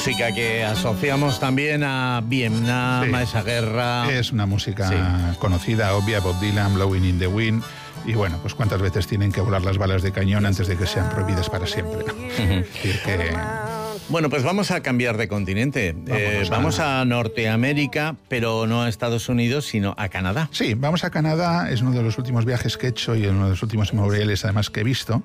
música que asociamos también a Vietnam, sí, a esa guerra. Es una música conocida, obvia, Bob Dylan, Blowing in the Wind. Y bueno, pues cuántas veces tienen que volar las balas de cañón antes de que sean prohibidas para siempre, ¿no? Es decir, que... Bueno, pues vamos a cambiar de continente. Vamos a Norteamérica, pero no a Estados Unidos, sino a Canadá. Sí, vamos a Canadá. Es uno de los últimos viajes que he hecho y uno de los últimos memoriales, además, que he visto.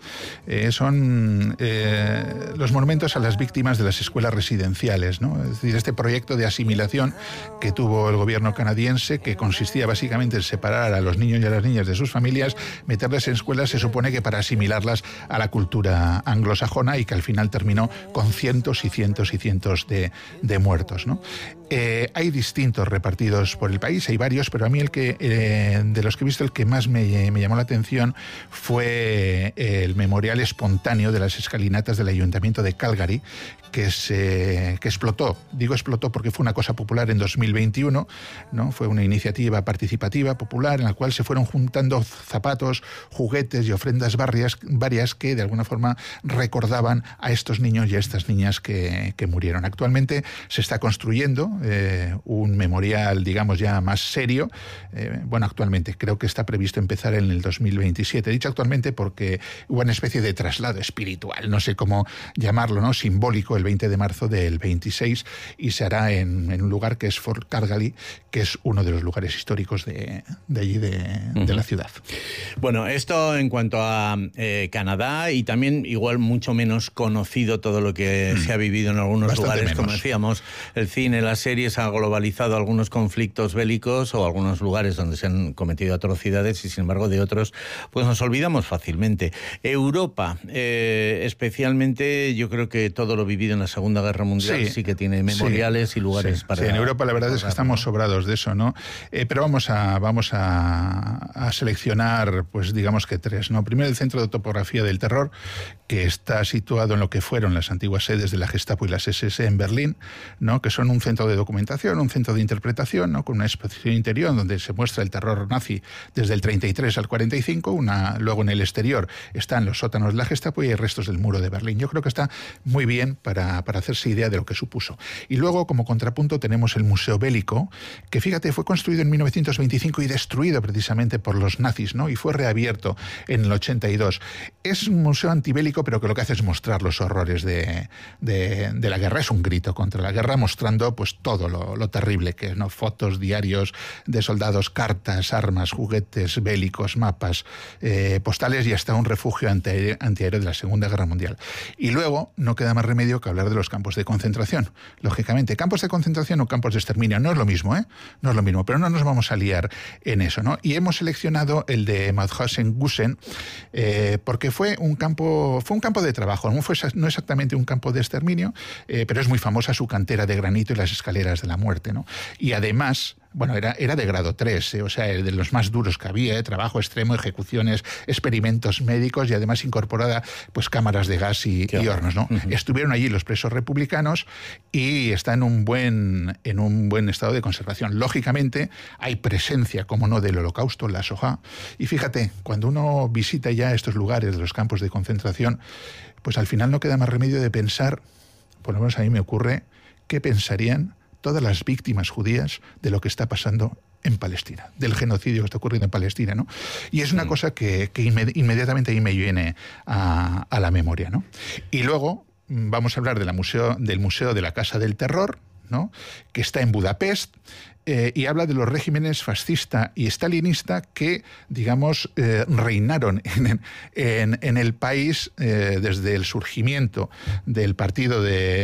Son los monumentos a las víctimas de las escuelas residenciales, ¿no? Es decir, este proyecto de asimilación que tuvo el gobierno canadiense, que consistía básicamente en separar a los niños y a las niñas de sus familias, meterles en escuelas, se supone que para asimilarlas a la cultura anglosajona, y que al final terminó con cientos y cientos y cientos de muertos, ¿no? Hay distintos repartidos por el país, hay varios, pero a mí de los que he visto, el que más me llamó la atención fue el memorial espontáneo de las escalinatas del Ayuntamiento de Calgary, que explotó. Digo explotó porque fue una cosa popular en 2021, ¿no? Fue una iniciativa participativa, popular, en la cual se fueron juntando zapatos, juguetes y ofrendas varias que de alguna forma recordaban a estos niños y a estas niñas que murieron. Actualmente se está construyendo un memorial, digamos, ya más serio. Actualmente creo que está previsto empezar en el 2027. He dicho actualmente porque hubo una especie de traslado espiritual, no sé cómo llamarlo, ¿no? Simbólico, el 20 de marzo del 26, y se hará en un lugar que es Fort Calgary, que es uno de los lugares históricos de allí, de la ciudad. Bueno, esto en cuanto a Canadá, y también igual mucho menos conocido todo lo que se ha vivido en algunos lugares, menos. Como decíamos, el cine, las series han globalizado algunos conflictos bélicos o algunos lugares donde se han cometido atrocidades, y sin embargo de otros pues nos olvidamos fácilmente. Europa, especialmente, yo creo que todo lo vivido en la Segunda Guerra Mundial sí que tiene memoriales y lugares para... Sí, en Europa la verdad es que estamos sobrados de eso, ¿no? Pero vamos a seleccionar, pues digamos que tres, ¿no? Primero, el Centro de Topografía del Terror, que está situado en lo que fueron las antiguas sedes de la Gestapo y las SS en Berlín, ¿no? Que son un centro de documentación, un centro de interpretación, ¿no? Con una exposición interior donde se muestra el terror nazi desde el 33 al 45, luego en el exterior están los sótanos de la Gestapo y hay restos del muro de Berlín. Yo creo que está muy bien para hacerse idea de lo que supuso. Y luego, como contrapunto, tenemos el Museo Bélico, que fíjate, fue construido en 1925 y destruido precisamente por los nazis, ¿no? Y fue reabierto en el 82. Es un museo antibélico, pero que lo que hace es mostrar los horrores de la guerra. Es un grito contra la guerra, mostrando pues todo lo terrible que es, ¿no? Fotos, diarios de soldados, cartas, armas, juguetes bélicos, mapas, postales y hasta un refugio antiaéreo de la Segunda Guerra Mundial. Y luego no queda más remedio que hablar de los campos de concentración. Lógicamente, campos de concentración o campos de exterminio no es lo mismo, no es lo mismo, pero no nos vamos a liar en eso, ¿no? Y hemos seleccionado el de Mauthausen-Gusen porque fue un campo de trabajo, no exactamente un campo de exterminio, pero es muy famosa su cantera de granito y las escaleras de la muerte, ¿no? Y además, bueno, era de grado 3, o sea, de los más duros que había, trabajo extremo, ejecuciones, experimentos médicos y además incorporada pues cámaras de gas y hornos, ¿no? Uh-huh. Estuvieron allí los presos republicanos y está en un buen estado de conservación. Lógicamente hay presencia, como no, del Holocausto, la Shoah, y fíjate, cuando uno visita ya estos lugares de los campos de concentración, pues al final no queda más remedio de pensar, por lo menos a mí me ocurre, ¿qué pensarían todas las víctimas judías de lo que está pasando en Palestina, del genocidio que está ocurriendo en Palestina, ¿no? Y es una cosa que inmediatamente ahí me viene a la memoria, ¿no? Y luego vamos a hablar del Museo de la Casa del Terror, ¿no? Que está en Budapest, y habla de los regímenes fascista y stalinista que, digamos, reinaron en el país desde el surgimiento del partido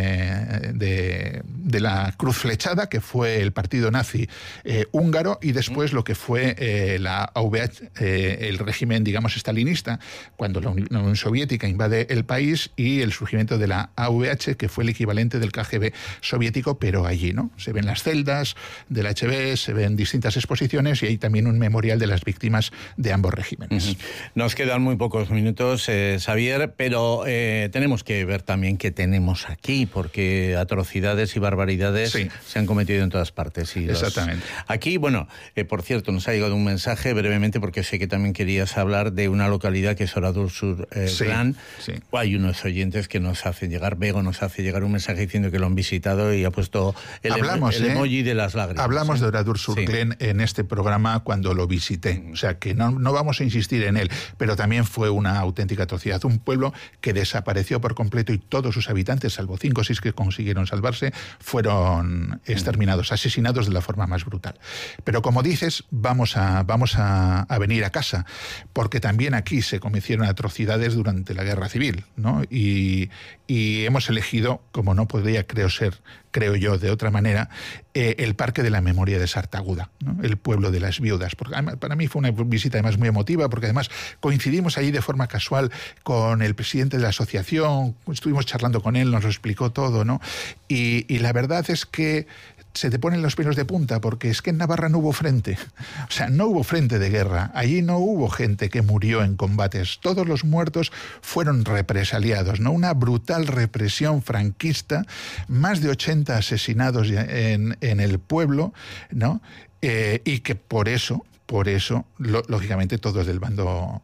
de la Cruz Flechada, que fue el partido nazi húngaro, y después lo que fue la AVH, el régimen, digamos, stalinista, cuando la Unión Soviética invade el país, y el surgimiento de la AVH, que fue el equivalente del KGB soviético, pero allí, ¿no? Se ven las celdas de la KGB, se ven distintas exposiciones y hay también un memorial de las víctimas de ambos regímenes. Nos quedan muy pocos minutos, Xavier, pero tenemos que ver también qué tenemos aquí, porque atrocidades y barbaridades se han cometido en todas partes. Y exactamente. Aquí, bueno, por cierto, nos ha llegado un mensaje brevemente, porque sé que también querías hablar de una localidad que es Oradour sur Glane. Hay unos oyentes que nos hacen llegar, Bego nos hace llegar un mensaje diciendo que lo han visitado y ha puesto el emoji de las lágrimas. Hablamos de Oradour sur Glane en este programa cuando lo visité, o sea que no vamos a insistir en él, pero también fue una auténtica atrocidad. Un pueblo que desapareció por completo y todos sus habitantes, salvo 5 o 6 que consiguieron salvarse, fueron exterminados, asesinados de la forma más brutal. Pero como dices, vamos a venir a casa, porque también aquí se cometieron atrocidades durante la Guerra Civil, ¿no? Y hemos elegido, como no podría creo yo, de otra manera, el Parque de la Memoria de Sartaguda, ¿no? El pueblo de las viudas. Porque para mí fue una visita además muy emotiva, porque además coincidimos allí de forma casual con el presidente de la asociación, estuvimos charlando con él, nos lo explicó todo, ¿no? Y la verdad es que se te ponen los pelos de punta, porque es que en Navarra no hubo frente. O sea, no hubo frente de guerra. Allí no hubo gente que murió en combates. Todos los muertos fueron represaliados, ¿no? Una brutal represión franquista, más de 80 asesinados en el pueblo, ¿no? Y que por eso, lógicamente, todos del bando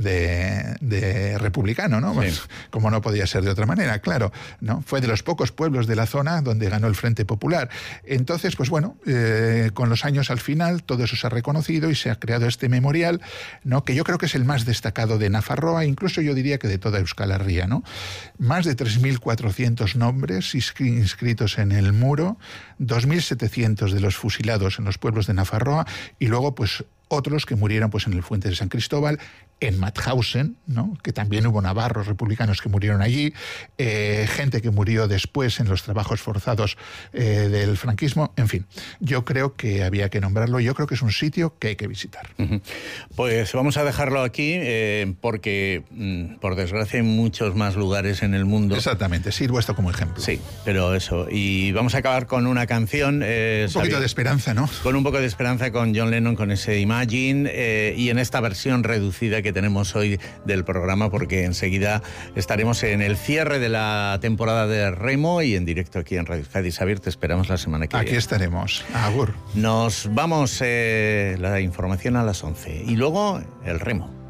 de republicano, ¿no? Como no podía ser de otra manera, claro, ¿no? Fue de los pocos pueblos de la zona donde ganó el Frente Popular. Entonces, pues bueno, con los años al final todo eso se ha reconocido y se ha creado este memorial, ¿no? Que yo creo que es el más destacado de Nafarroa, incluso yo diría que de toda Euskal Herria, ¿no? Más de 3.400 nombres inscritos en el muro, 2.700 de los fusilados en los pueblos de Nafarroa y luego, pues, otros que murieron pues en el Fuente de San Cristóbal, en Mauthausen, ¿no? Que también hubo navarros republicanos que murieron allí, gente que murió después en los trabajos forzados del franquismo, en fin. Yo creo que había que nombrarlo, yo creo que es un sitio que hay que visitar. Pues vamos a dejarlo aquí, porque por desgracia hay muchos más lugares en el mundo. Exactamente, sirvo esto como ejemplo. Sí, pero eso. Y vamos a acabar con una canción. Un poquito de esperanza, ¿no? Con un poco de esperanza, con John Lennon, con ese Imagine, y en esta versión reducida que tenemos hoy del programa, porque enseguida estaremos en el cierre de la temporada de Remo y en directo aquí en Radio Euskadi. Xavier, te esperamos la semana que viene. Aquí estaremos. Agur. Nos vamos, la información a las 11 y luego el Remo.